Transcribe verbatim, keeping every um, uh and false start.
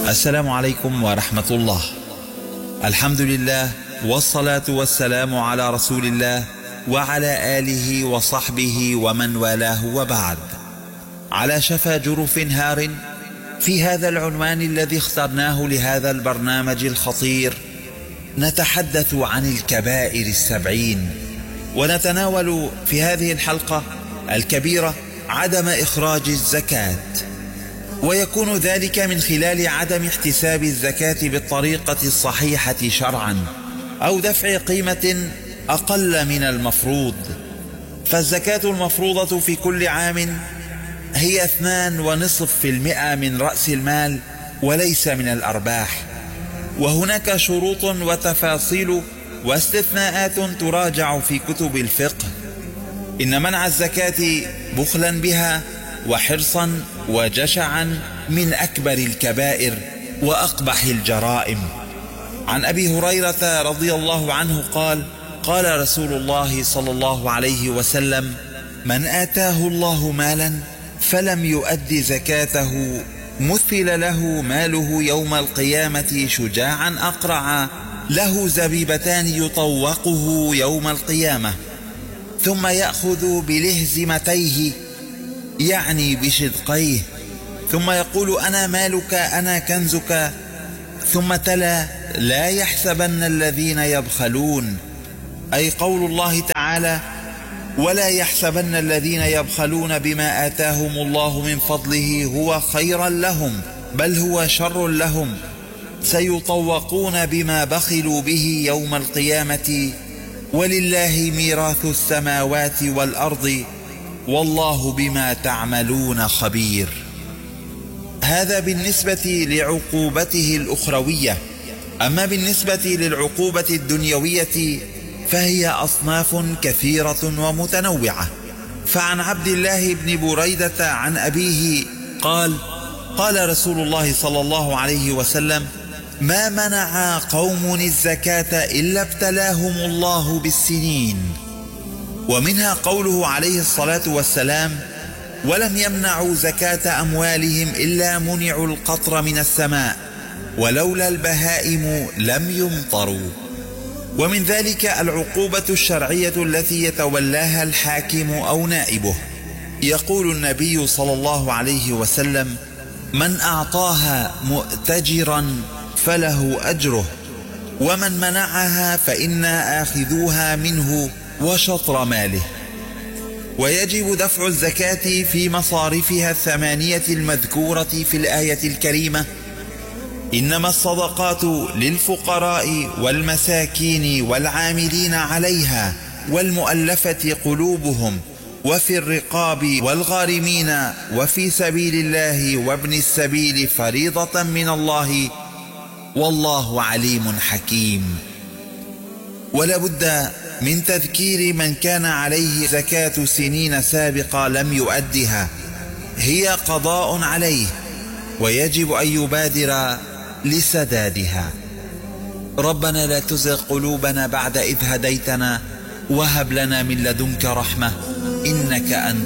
السلام عليكم ورحمة الله. الحمد لله والصلاة والسلام على رسول الله وعلى آله وصحبه ومن والاه، وبعد. على شفا جرف هار، في هذا العنوان الذي اخترناه لهذا البرنامج الخطير نتحدث عن الكبائر السبعين، ونتناول في هذه الحلقة الكبيرة عدم إخراج الزكاة، ويكون ذلك من خلال عدم احتساب الزكاة بالطريقة الصحيحة شرعا، أو دفع قيمة أقل من المفروض. فالزكاة المفروضة في كل عام هي اثنان ونصف في المئة من رأس المال وليس من الأرباح، وهناك شروط وتفاصيل واستثناءات تراجع في كتب الفقه. إن منع الزكاة بخلا بها وحرصا وجشعا من أكبر الكبائر وأقبح الجرائم. عن أبي هريرة رضي الله عنه قال: قال رسول الله صلى الله عليه وسلم: من آتاه الله مالا فلم يؤد زكاته مثل له ماله يوم القيامة شجاعا أقرع له زبيبتان يطوقه يوم القيامة، ثم يأخذ بلهزمتيه يعني بشدقيه، ثم يقول: أنا مالك أنا كنزك، ثم تلا: لا يحسبن الذين يبخلون، أي قول الله تعالى: ولا يحسبن الذين يبخلون بما آتاهم الله من فضله هو خيرا لهم بل هو شر لهم، سيطوقون بما بخلوا به يوم القيامة، ولله ميراث السماوات والأرض والله بما تعملون خبير. هذا بالنسبة لعقوبته الأخروية. أما بالنسبة للعقوبة الدنيوية فهي أصناف كثيرة ومتنوعة. فعن عبد الله بن بريدة عن أبيه قال: قال رسول الله صلى الله عليه وسلم: ما منع قوم الزكاة إلا ابتلاهم الله بالسنين. ومنها قوله عليه الصلاة والسلام: ولم يمنعوا زكاة أموالهم إلا منعوا القطر من السماء ولولا البهائم لم يمطروا. ومن ذلك العقوبة الشرعية التي يتولاها الحاكم أو نائبه. يقول النبي صلى الله عليه وسلم: من أعطاها مؤتجرا فله أجره، ومن منعها فإنا آخذوها منه وشطر ماله. ويجب دفع الزكاة في مصارفها الثمانية المذكورة في الآية الكريمة: إنما الصدقات للفقراء والمساكين والعاملين عليها والمؤلفة قلوبهم وفي الرقاب والغارمين وفي سبيل الله وابن السبيل فريضة من الله والله عليم حكيم. ولا بد من تذكير من كان عليه زكاة سنين سابقة لم يؤدها، هي قضاء عليه ويجب أن يبادر لسدادها. ربنا لا تزغ قلوبنا بعد إذ هديتنا وهب لنا من لدنك رحمة إنك أنت